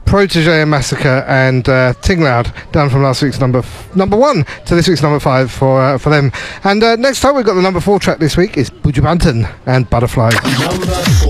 Protege and Massacre and Ting Loud, down from last week's number 1 to this week's number 5 for them. And next up we've got the number 4 track this week is Buju Banton and Butterflies.